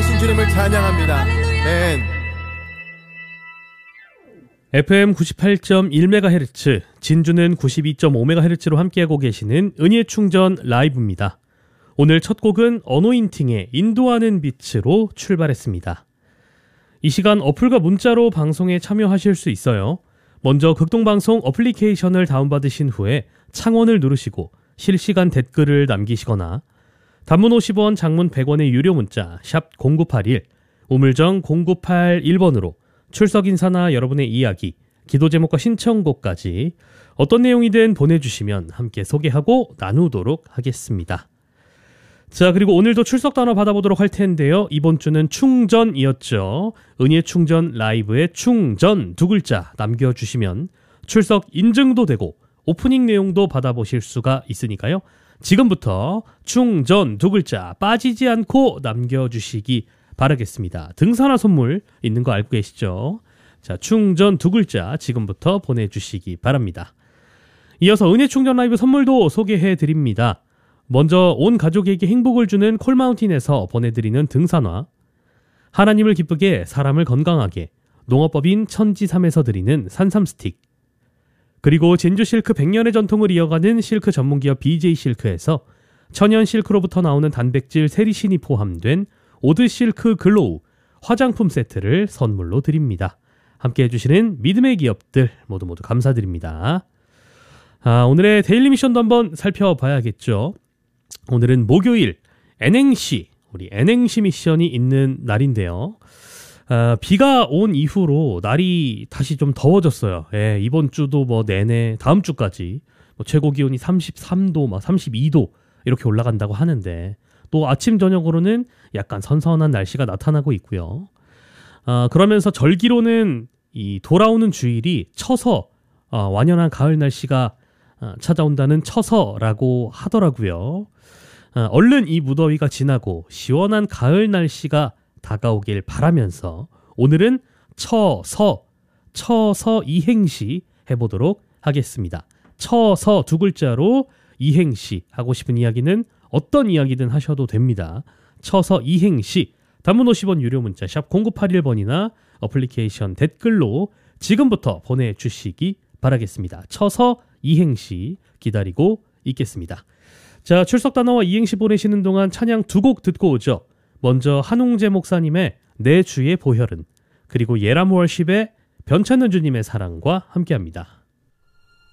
살아계신 주님을 찬양합니다. 멘. FM 98.1MHz, 진주는 92.5MHz로 함께하고 계시는 은혜의 충전 라이브입니다. 오늘 첫 곡은 어노인팅의 인도하는 빛으로 출발했습니다. 이 시간 어플과 문자로 방송에 참여하실 수 있어요. 먼저 극동방송 어플리케이션을 다운받으신 후에 창원을 누르시고 실시간 댓글을 남기시거나 단문 50원, 장문 100원의 유료 문자 샵 0981, 우물정 0981번으로 출석 인사나 여러분의 이야기, 기도 제목과 신청곡까지 어떤 내용이든 보내주시면 함께 소개하고 나누도록 하겠습니다. 자, 그리고 오늘도 출석 단어 받아보도록 할 텐데요. 이번 주는 충전이었죠. 은혜 충전 라이브의 충전 두 글자 남겨주시면 출석 인증도 되고 오프닝 내용도 받아보실 수가 있으니까요. 지금부터 충전 두 글자 빠지지 않고 남겨주시기 바라겠습니다. 등산화 선물 있는 거 알고 계시죠? 자, 충전 두 글자 지금부터 보내주시기 바랍니다. 이어서 은혜 충전 라이브 선물도 소개해드립니다. 먼저 온 가족에게 행복을 주는 콜마운틴에서 보내드리는 등산화, 하나님을 기쁘게 사람을 건강하게 농어법인 천지삼에서 드리는 산삼 스틱, 그리고 진주 실크 100년의 전통을 이어가는 실크 전문기업 BJ 실크에서 천연 실크로부터 나오는 단백질 세리신이 포함된 오드 실크 글로우 화장품 세트를 선물로 드립니다. 함께 해주시는 믿음의 기업들 모두 감사드립니다. 오늘의 데일리 미션도 한번 살펴봐야겠죠. 오늘은 목요일 N행시, 우리 N행시 미션이 있는 날인데요. 비가 온 이후로 날이 다시 좀 더워졌어요. 예, 이번 주도 내내 다음 주까지 최고 기온이 33도, 32도 이렇게 올라간다고 하는데 또 아침 저녁으로는 약간 선선한 날씨가 나타나고 있고요. 그러면서 절기로는 이 돌아오는 주일이 처서, 완연한 가을 날씨가 찾아온다는 처서라고 하더라고요. 얼른 이 무더위가 지나고 시원한 가을 날씨가 다가오길 바라면서 오늘은 처서 이행시 해보도록 하겠습니다. 처서 두 글자로 이행시, 하고 싶은 이야기는 어떤 이야기든 하셔도 됩니다. 처서 이행시, 단문 50원 유료 문자 샵 0981번이나 어플리케이션 댓글로 지금부터 보내주시기 바라겠습니다. 처서 이행시 기다리고 있겠습니다. 자, 출석 단어와 이행시 보내시는 동안 찬양 두 곡 듣고 오죠. 먼저 한웅재 목사님의 내 주의 보혈은, 그리고 예람 월십의 변찮는 주님의 사랑과 함께합니다.